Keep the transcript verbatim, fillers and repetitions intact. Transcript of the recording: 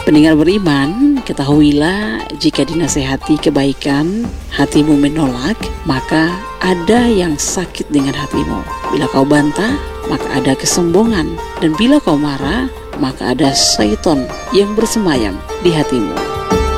Pendengar beriman, ketahuilah jika dinasehati kebaikan, hatimu menolak, maka ada yang sakit dengan hatimu. Bila kau bantah, maka ada kesombongan. Dan bila kau marah, maka ada syaitan yang bersemayam di hatimu.